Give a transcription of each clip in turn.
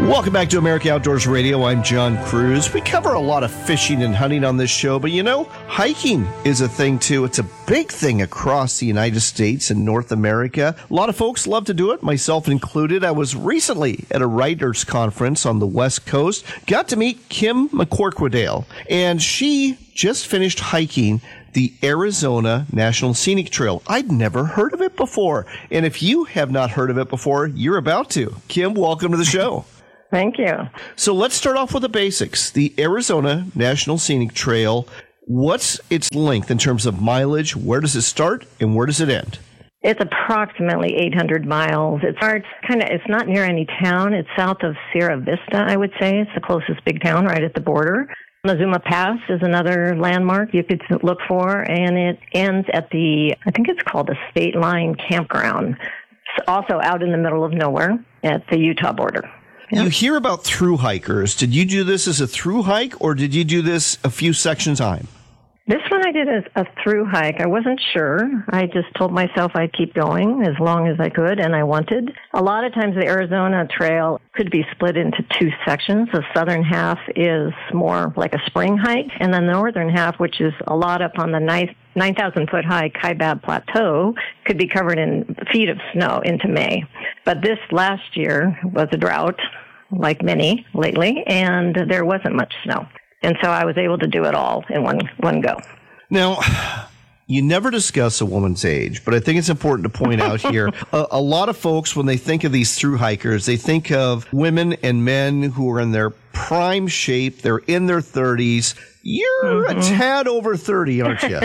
Welcome back to America Outdoors Radio. I'm John Cruz. We cover a lot of fishing and hunting on this show, but hiking is a thing too. It's a big thing across the United States and North America. A lot of folks love to do it, myself included. I was recently at a writers' conference on the West Coast, got to meet Kim McCorquodale, and she just finished hiking the Arizona National Scenic Trail. I'd never heard of it before, and if you have not heard of it before, you're about to. Kim, welcome to the show. Thank you. So let's start off with the basics. The Arizona National Scenic Trail, what's its length in terms of mileage? Where does it start and where does it end? It's approximately 800 miles. It's not near any town. It's south of Sierra Vista, I would say. It's the closest big town right at the border. Zuma Pass is another landmark you could look for, and it ends at I think it's called the State Line Campground. It's also out in the middle of nowhere at the Utah border. Yeah. You hear about through hikers. Did you do this as a through hike, or did you do this a few sections time? This one I did as a through hike. I wasn't sure. I just told myself I'd keep going as long as I could, and I wanted. A lot of times the Arizona Trail could be split into two sections. The southern half is more like a spring hike, and the northern half, which is a lot up on the 9,000-foot high Kaibab Plateau, could be covered in feet of snow into May. But this last year was a drought, like many lately, and there wasn't much snow. And so I was able to do it all in one go. Now, you never discuss a woman's age, but I think it's important to point out here, a lot of folks, when they think of these through hikers, they think of women and men who are in their prime shape. They're in their 30s. You're a tad over 30, aren't you?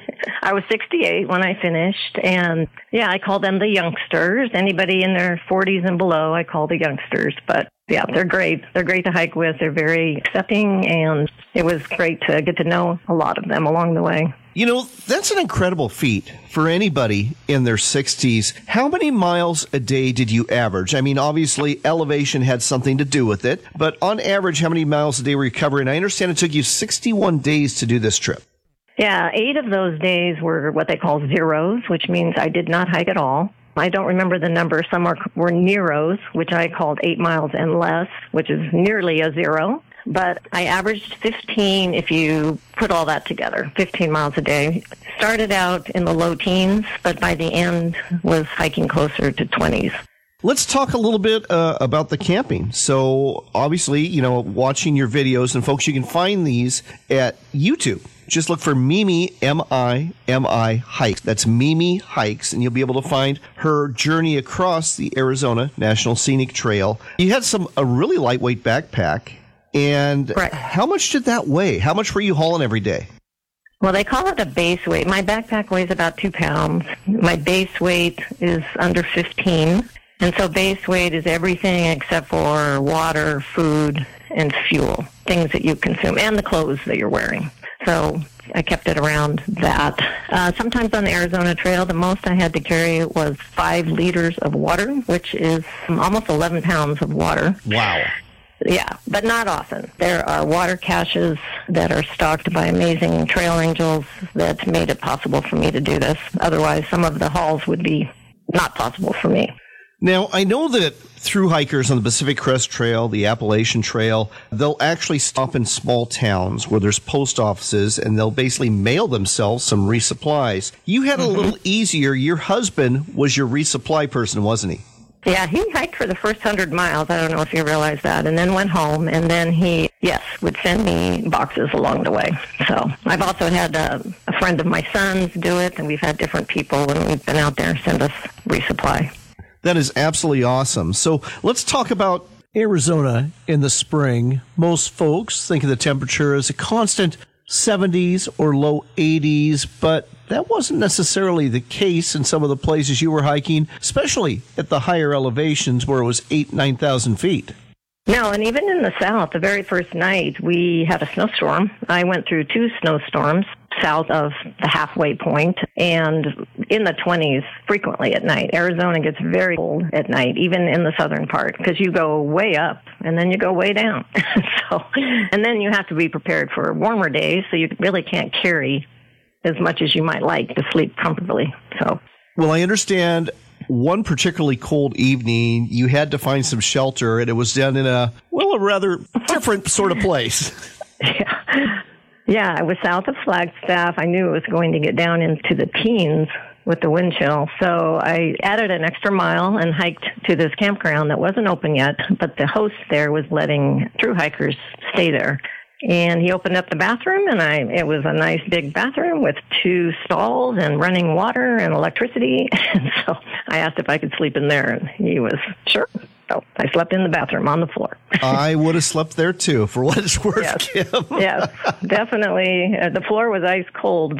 I was 68 when I finished, and I call them the youngsters. Anybody in their 40s and below, I call the youngsters. But yeah, they're great. They're great to hike with. They're very accepting, and it was great to get to know a lot of them along the way. That's an incredible feat for anybody in their 60s. How many miles a day did you average? I mean, obviously, elevation had something to do with it, but on average, how many miles a day were you covering? I understand it took you 61 days to do this trip. Yeah, 8 of those days were what they call zeros, which means I did not hike at all. I don't remember the number. Some were Neros, which I called 8 miles and less, which is nearly a zero. But I averaged 15 if you put all that together, 15 miles a day. Started out in the low teens, but by the end was hiking closer to 20s. Let's talk a little bit about the camping. So obviously, watching your videos, and folks, you can find these at YouTube. Just look for Mimi, M-I-M-I Hikes. That's Mimi Hikes, and you'll be able to find her journey across the Arizona National Scenic Trail. You had a really lightweight backpack, and Correct. How much did that weigh? How much were you hauling every day? Well, they call it a base weight. My backpack weighs about 2 pounds. My base weight is under 15. And so base weight is everything except for water, food, and fuel, things that you consume, and the clothes that you're wearing. So I kept it around that. Sometimes on the Arizona Trail, the most I had to carry was 5 liters of water, which is almost 11 pounds of water. Wow. Yeah, but not often. There are water caches that are stocked by amazing trail angels that made it possible for me to do this. Otherwise, some of the hauls would be not possible for me. Now, I know that through hikers on the Pacific Crest Trail, the Appalachian Trail, they'll actually stop in small towns where there's post offices, and they'll basically mail themselves some resupplies. You had a little easier. Your husband was your resupply person, wasn't he? Yeah, he hiked for the first 100 miles. I don't know if you realize that. And then went home, and then he, would send me boxes along the way. So I've also had a friend of my son's do it, and we've had different people when we've been out there send us resupply. That is absolutely awesome. So let's talk about Arizona in the spring. Most folks think of the temperature as a constant 70s or low 80s, but that wasn't necessarily the case in some of the places you were hiking, especially at the higher elevations where it was 9,000 feet. No, and even in the south, the very first night, we had a snowstorm. I went through 2 snowstorms south of the halfway point and in the 20s frequently at night. Arizona gets very cold at night, even in the southern part, because you go way up and then you go way down. And then you have to be prepared for warmer days, so you really can't carry as much as you might like to sleep comfortably. Well, I understand one particularly cold evening, you had to find some shelter, and it was down in a rather different sort of place. Yeah, it was south of Flagstaff. I knew it was going to get down into the teens with the wind chill. So I added an extra mile and hiked to this campground that wasn't open yet, but the host there was letting through hikers stay there. And he opened up the bathroom, and it was a nice big bathroom with 2 stalls and running water and electricity. And so I asked if I could sleep in there, and he was sure. So I slept in the bathroom on the floor. I would have slept there too, for what it's worth, yes. Kim. Yes, definitely. The floor was ice cold,